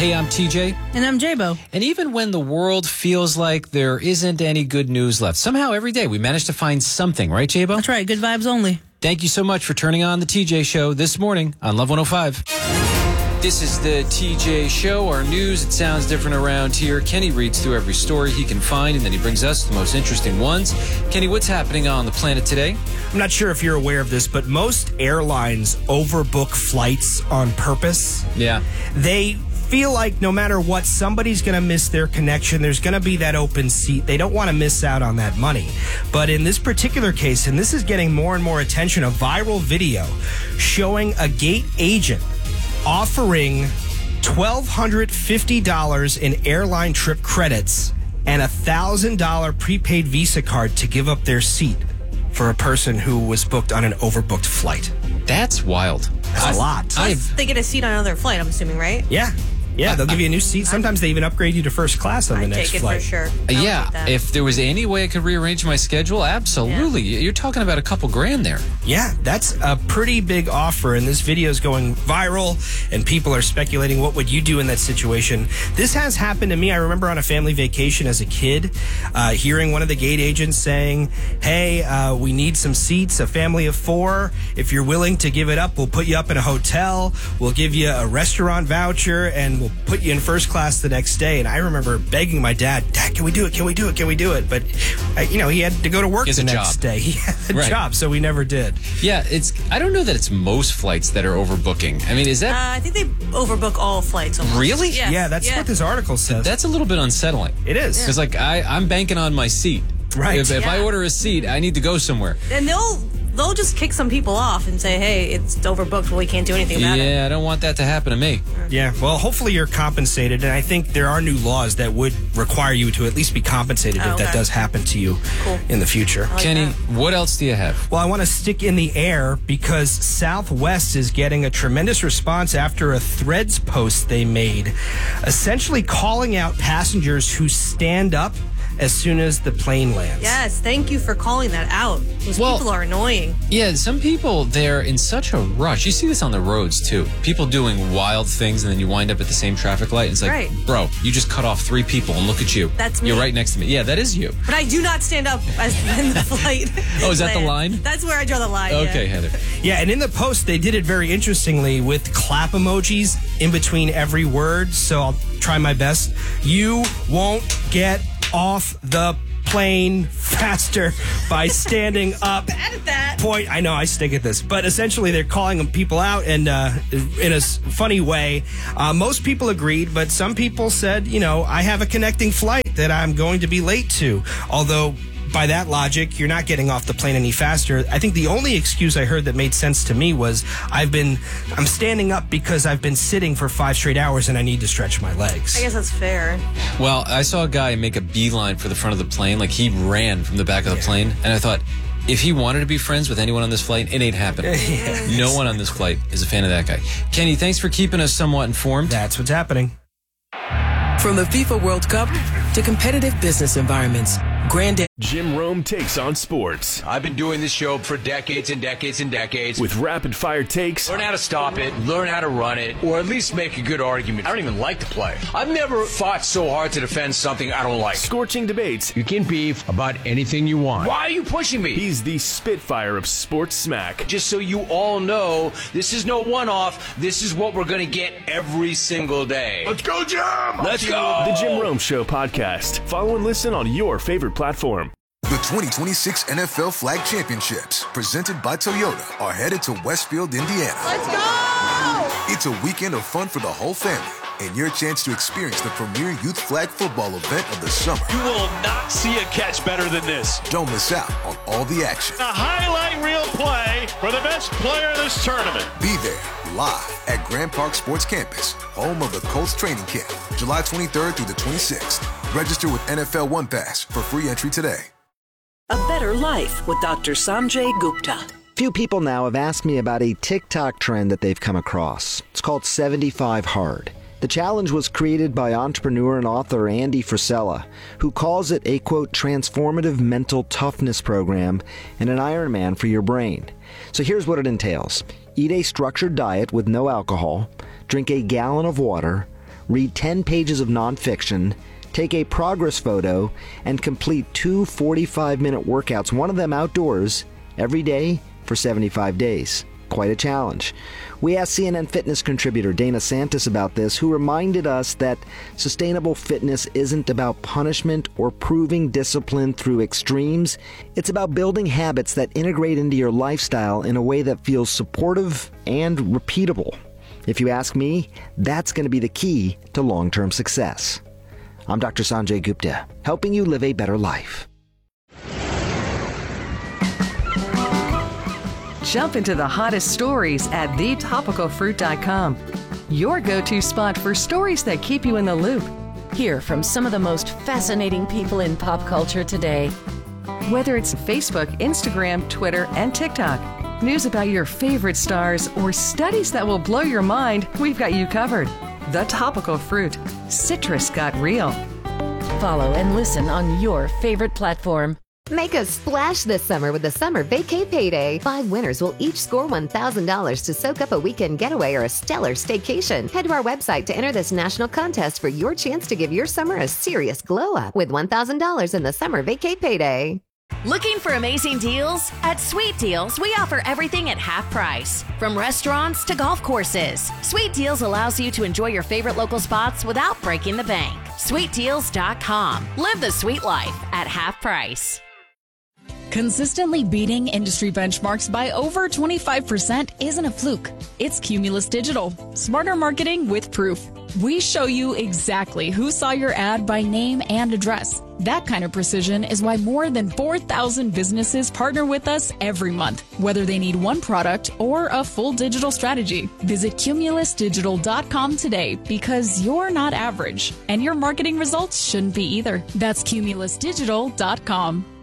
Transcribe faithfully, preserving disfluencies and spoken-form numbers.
Hey, I'm T J. And I'm J-Bo. And even when the world feels like there isn't any good news left, somehow every day we manage to find something, right, J-Bo? That's right. Good vibes only. Thank you so much for turning on the T J Show this morning on Love one oh five. This is the T J Show, our news. It sounds different around here. Kenny reads through every story he can find, and then he brings us the most interesting ones. Kenny, what's happening on the planet today? I'm not sure if you're aware of this, but most airlines overbook flights on purpose. Yeah. They feel like no matter what, somebody's going to miss their connection. There's going to be that open seat. They don't want to miss out on that money. But in this particular case, and this is getting more and more attention, a viral video showing a gate agent offering one thousand two hundred fifty dollars in airline trip credits and a one thousand dollars prepaid Visa card to give up their seat for a person who was booked on an overbooked flight. That's wild. That's I, a lot. Plus, they get a seat on another flight, I'm assuming, right? Yeah. Yeah, they'll give you a new seat. Sometimes they even upgrade you to first class on the I'd next take it flight. for sure. Yeah, if there was any way I could rearrange my schedule, absolutely. Yeah. You're talking about a couple grand there. Yeah, that's a pretty big offer, and this video is going viral, and people are speculating, what would you do in that situation? This has happened to me. I remember on a family vacation as a kid, uh, hearing one of the gate agents saying, hey, uh, we need some seats, a family of four. If you're willing to give it up, we'll put you up in a hotel. We'll give you a restaurant voucher, and we'll put you in first class the next day. And I remember begging my dad, Dad, can we do it? Can we do it? Can we do it? But, uh, you know, he had to go to work the next day. He had a right. job, so we never did. Yeah, it's. I don't know that it's most flights that are overbooking. I mean, is that... Uh, I think they overbook all flights almost. Really? Yes. Yeah, that's yeah. what this article says. That's a little bit unsettling. It is. Because, like, I, I'm banking on my seat. Right. If, if Yeah. I order a seat, I need to go somewhere. And they'll they'll just kick some people off and say, hey, it's overbooked, well, we can't do anything about yeah, it. I don't want that to happen to me. Yeah, well, hopefully you're compensated, and I think there are new laws that would require you to at least be compensated Oh, if that okay. does happen to you Cool. in the future. like Kenny, that. what else do you have? Well, I want to stick in the air because Southwest is getting a tremendous response after a Threads post they made, essentially calling out passengers who stand up as soon as the plane lands. Yes, thank you for calling that out. Those Well- people are annoying. Yeah, some people, they're in such a rush. You see this on the roads, too. People doing wild things, and then you wind up at the same traffic light. And it's like, Right. bro, you just cut off three people, and look at you. That's me. You're right next to me. Yeah, that is you. But I do not stand up as in the flight. Oh, is that the land. line? That's where I draw the line. Okay, yeah. Heather. Yeah, and in the post, they did it very interestingly with clap emojis in between every word. So I'll try my best. You won't get off the plane faster by standing up. Bad at that. Point. I know I stink at this, but essentially they're calling them people out, and uh, in a s- funny way. Uh, most people agreed, but some people said, you know, I have a connecting flight that I'm going to be late to. Although, by that logic, you're not getting off the plane any faster. I think the only excuse I heard that made sense to me was I've been, I'm standing up because I've been sitting for five straight hours and I need to stretch my legs. I guess that's fair. Well, I saw a guy make a beeline for the front of the plane. Like, he ran from the back of the Yeah. plane. And I thought, if he wanted to be friends with anyone on this flight, it ain't happening. Yeah. No one on this flight is a fan of that guy. Kenny, thanks for keeping us somewhat informed. That's what's happening. From the FIFA World Cup to competitive business environments, Grandad Jim Rome takes on sports I've been doing this show for decades and decades and decades. with rapid-fire takes, Learn how to stop it, learn how to run it, or at least make a good argument. I don't even like to play. I've never fought so hard to defend something I don't like. scorching debates. You can beef about anything you want. Why are you pushing me? He's the Spitfire of sports smack. Just so you all know, this is no one-off. This is what we're going to get every single day. Let's go, Jim! Let's go! The Jim Rome Show podcast. Follow and listen on your favorite platform. The twenty twenty-six N F L Flag Championships, presented by Toyota, are headed to Westfield, Indiana. Let's go! It's a weekend of fun for the whole family and your chance to experience the premier youth flag football event of the summer. You will not see a catch better than this. Don't miss out on all the action. A highlight reel play for the best player of this tournament. Be there live at Grand Park Sports Campus, home of the Colts training camp, July twenty-third through the twenty-sixth. Register with N F L One Pass for free entry today. A better life with Doctor Sanjay Gupta. Few people now have asked me about a TikTok trend that they've come across. It's called seventy-five hard. The challenge was created by entrepreneur and author Andy Frisella, who calls it a, quote, transformative mental toughness program and an Ironman for your brain. So here's what it entails. Eat a structured diet with no alcohol, drink a gallon of water, read ten pages of nonfiction, take a progress photo, and complete two forty-five minute workouts, one of them outdoors, every day for seventy-five days. Quite a challenge. We asked C N N Fitness contributor Dana Santis about this, who reminded us that sustainable fitness isn't about punishment or proving discipline through extremes. It's about building habits that integrate into your lifestyle in a way that feels supportive and repeatable. If you ask me, that's going to be the key to long-term success. I'm Doctor Sanjay Gupta, helping you live a better life. Jump into the hottest stories at the topical fruit dot com. Your go-to spot for stories that keep you in the loop. Hear from some of the most fascinating people in pop culture today. Whether it's Facebook, Instagram, Twitter, and TikTok, news about your favorite stars, or studies that will blow your mind, we've got you covered. The Topical Fruit. Citrus got real. Follow and listen on your favorite platform. Make a splash this summer with the Summer Vacay Payday. Five winners will each score one thousand dollars to soak up a weekend getaway or a stellar staycation. Head to our website to enter this national contest for your chance to give your summer a serious glow up with one thousand dollars in the Summer Vacay Payday. Looking for amazing deals? At Sweet Deals, we offer everything at half price. From restaurants to golf courses, Sweet Deals allows you to enjoy your favorite local spots without breaking the bank. sweet deals dot com. Live the sweet life at half price. Consistently beating industry benchmarks by over twenty-five percent isn't a fluke. It's Cumulus Digital. Smarter marketing with proof. We show you exactly who saw your ad by name and address. That kind of precision is why more than four thousand businesses partner with us every month, whether they need one product or a full digital strategy. Visit cumulus digital dot com today, because you're not average, and your marketing results shouldn't be either. That's cumulus digital dot com.